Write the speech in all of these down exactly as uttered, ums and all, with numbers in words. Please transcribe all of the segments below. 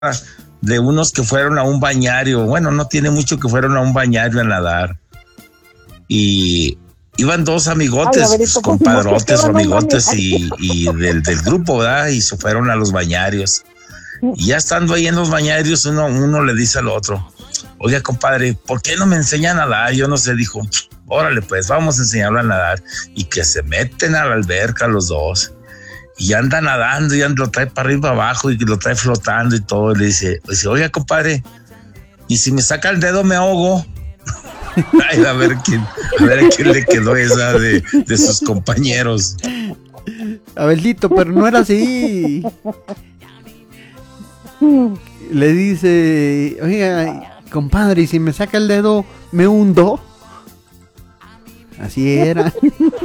de unos que fueron a un bañario. Bueno, no tiene mucho que fueron a un bañario a nadar. Y iban dos amigotes, Ay, pues, compadrotes o amigotes y, y del, del grupo, ¿verdad? Y se fueron a los bañarios. Y ya estando ahí en los bañarios, uno, uno le dice al otro, oiga, compadre, ¿por qué no me enseñan a nadar? Yo no sé, dijo, órale, pues, vamos a enseñarlo a nadar. Y que se meten a la alberca los dos. Y anda nadando, y anda, lo trae para arriba, para abajo, y lo trae flotando y todo. Y le dice, dice, oiga, compadre, y si me saca el dedo me ahogo. Ay, a ver quién, a ver a quién le quedó esa de, de sus compañeros. Abelito, pero no era así. Le dice, oiga, compadre, y si me saca el dedo, ¿me hundo? Así era.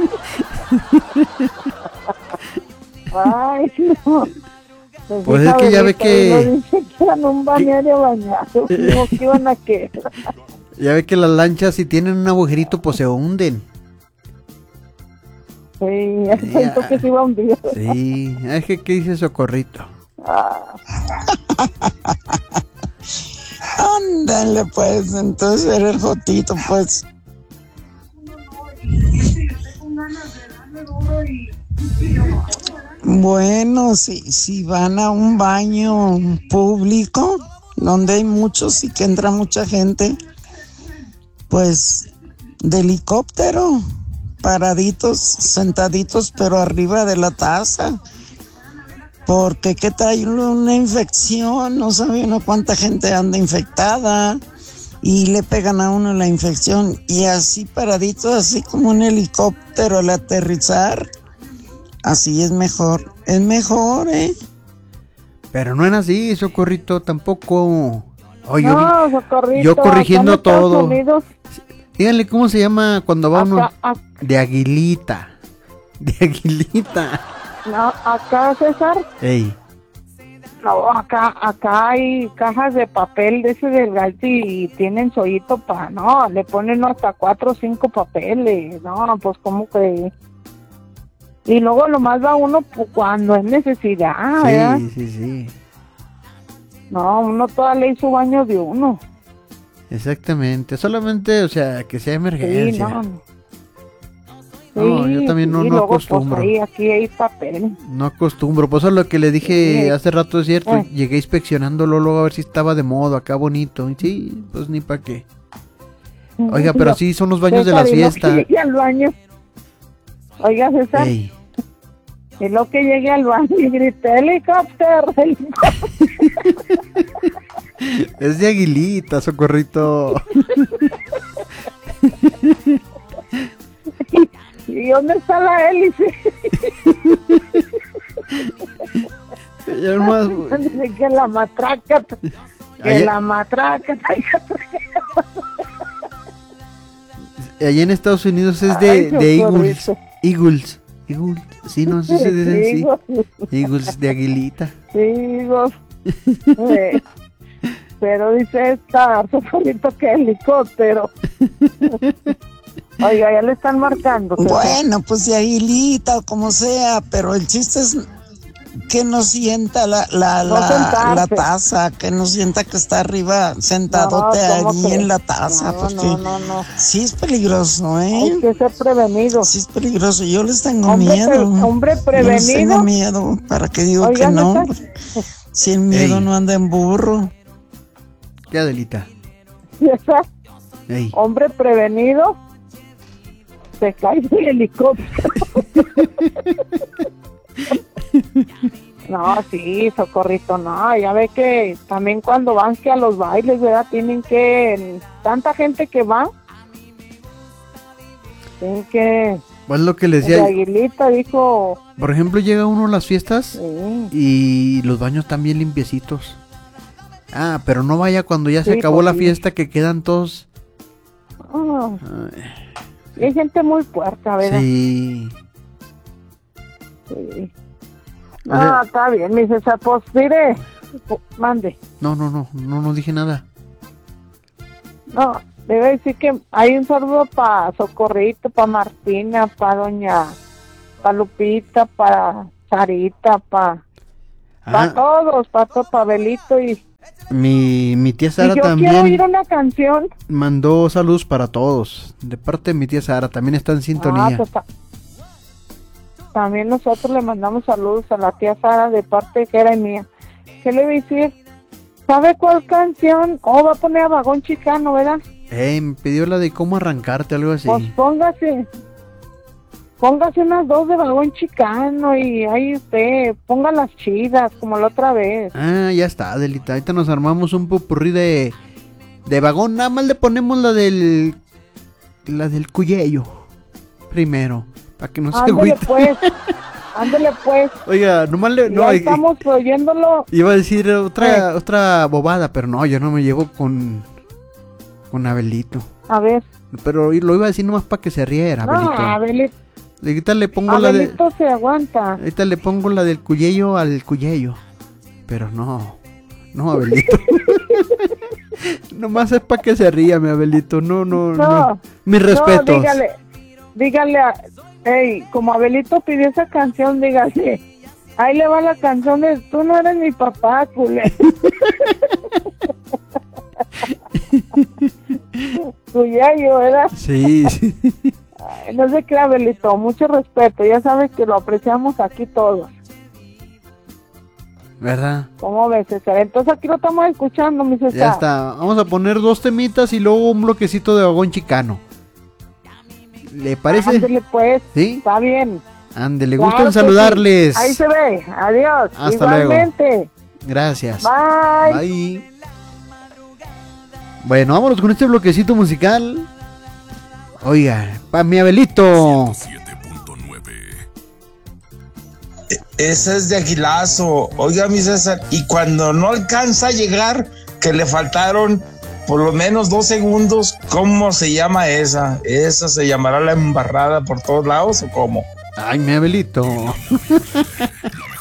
Ay, no. Pues, pues es que ya ve que... No dice que iban a un bañario bañado, no, que iban a qué. Ya ve que las lanchas, si tienen un agujerito, pues se hunden. Sí, ya siento que se iba a hundir. Sí, es que ¿qué dice Socorrito? Ah. Ándale, pues, entonces era el Jotito, pues. Bueno, si, si van a un baño público, donde hay muchos y que entra mucha gente, pues de helicóptero, paraditos, sentaditos, pero arriba de la taza. Porque qué tal una infección, no sabe uno cuánta gente anda infectada y le pegan a uno la infección. Y así paraditos, así como un helicóptero al aterrizar, así es mejor, es mejor, ¿eh? Pero no es así, Socorrito, tampoco. Oh, yo, no, Socorrito, yo corrigiendo todo. Díganle cómo se llama cuando va acá, uno acá. De aguilita. De aguilita. No, acá, César. Ey. No, acá, acá hay cajas de papel de ese del gas y tienen sollito para, no, le ponen hasta cuatro o cinco papeles. No, pues como que. Y luego nomás va uno pues, cuando es necesidad, sí, ¿verdad? Sí, sí, sí. No, uno toda ley su baño de uno. Exactamente, solamente, o sea, que sea emergencia. Sí, no. No, sí, yo también no, sí, no luego, acostumbro. Pues, ahí, aquí hay papel. No acostumbro, pues eso es lo que le dije sí. Hace rato, es cierto. Eh. Llegué inspeccionándolo luego a ver si estaba de modo, acá bonito. Y sí, pues ni para qué. Oiga, pero sí son los baños César, de la fiesta. Y lo que llegue al baño. Oiga, César. Ey. Y lo que llegué al baño y grité, helicóptero, helicóptero. Es de aguilita, Socorrito. ¿Y dónde está la hélice? Ya nomás... Que la matraca, que Allá... la matraca. Allá en Estados Unidos es de, Ay, de Eagles. Eagles. Eagles. Sí, no sé si se dicen así. Eagles de aguilita. Eagles. Eh, pero dice esta Socorrito que helicóptero. Oiga, ya le están marcando. Bueno, pues de aguilita o como sea, pero el chiste es que no sienta la la, no la, la taza, que no sienta que está arriba sentadote no, allí que? En la taza, no, porque no, no, no. Sí es peligroso, ¿eh? Hay que ser prevenido. Sí es peligroso, yo les tengo hombre miedo. Pre, hombre prevenido. Yo les tengo miedo, ¿para qué digo Oiga, que no? Si el miedo Ey. No anda en burro. ¿Qué, Adelita? Ey. Hombre prevenido. Se cae del helicóptero. No, sí, Socorrito, no, ya ve que también cuando van que a los bailes, ¿verdad? Tienen que, tanta gente que va, tienen que... Pues lo que les decía. Aguilita dijo... Por ejemplo, llega uno a las fiestas sí. Y los baños están bien limpiecitos. Ah, pero no vaya cuando ya se sí, acabó pues la sí. Fiesta que quedan todos... Oh. Hay gente muy puerta, ¿verdad? Sí. Sí. No, o sea, está bien, mi César, pues mire, mande. No, no, no, no, no dije nada. No, debe decir que hay un saludo para Socorrito, para Martina, para Doña, para Lupita, para Sarita, para ah. pa todos, para todo, para Belito y Mi, mi tía Sara y yo también quiero oír una canción. mandó saludos para todos. De parte de mi tía Sara, también está en sintonía. Ah, pues, ta- también nosotros le mandamos saludos a la tía Sara de parte de Jera y mía. ¿Qué le voy a decir? ¿Sabe cuál canción? Oh, va a poner a Vagón Chicano, ¿verdad? Eh, me pidió la de cómo arrancarte, algo así. Pues póngase. Póngase unas dos de Vagón Chicano y ahí usted, ponga las chidas como la otra vez. Ah, ya está, Adelita. Ahorita nos armamos un popurrí de, de vagón. Nada más le ponemos la del. La del Cuyello. Primero. Para que no se Ándale agüite. pues. Ándale pues. Oiga, nomás le. No, ya eh, estamos oyéndolo. iba a decir otra, Eh. otra bobada, pero no, yo no me llevo con. Con Abelito. A ver. Pero lo iba a decir nomás para que se riera, No, Abelito. Abelito, Ahorita le pongo la de. Abelito se aguanta. Ahorita le pongo la del Cuyello al Cuyello. Pero no. No, Abelito. Nomás es para que se ría, mi Abelito. No, no, no. No. Mis respetos. No, dígale. Dígale a. Ey, como Abelito pidió esa canción, dígale. Ahí le va la canción de Tú no eres mi papá, culé. Cuyello, ¿verdad? Sí, sí. Ay, no sé qué, Abelito, mucho respeto, ya sabes que lo apreciamos aquí todos. ¿Verdad? ¿Cómo ves, César? Entonces aquí lo estamos escuchando, mi César. Ya está. Vamos a poner dos temitas y luego un bloquecito de vagón chicano. ¿Le parece? Ándele pues, ¿Sí? está bien. Ándele, Claro gustan que saludarles. sí. Ahí se ve, adiós. Hasta Igualmente. Gracias. Bye. Bye. Bueno, vámonos con este bloquecito musical. Oiga, pa' mi Abelito. Ese es de Aguilazo. Oiga, mi César, y cuando no alcanza a llegar, que le faltaron por lo menos dos segundos, ¿cómo se llama esa? ¿Esa se llamará la embarrada por todos lados o cómo? Ay, mi Abelito.